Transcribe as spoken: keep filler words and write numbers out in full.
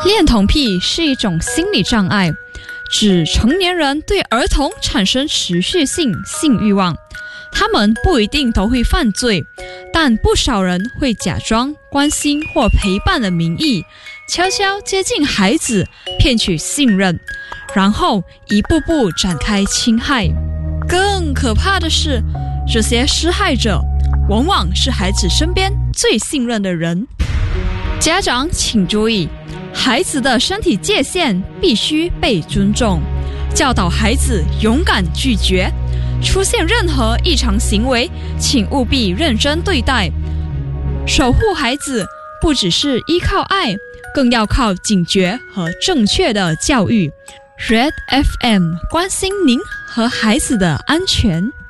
恋童癖是一种心理障碍，指成年人对儿童产生持续性性欲望。他们不一定都会犯罪，但不少人会假装关心或陪伴的名义，悄悄接近孩子，骗取信任，然后一步步展开侵害。更可怕的是，这些施害者往往是孩子身边最信任的人。家长请注意，孩子的身体界限必须被尊重，教导孩子勇敢拒绝，出现任何异常行为，请务必认真对待。守护孩子不只是依靠爱，更要靠警觉和正确的教育。Red F M 关心您和孩子的安全。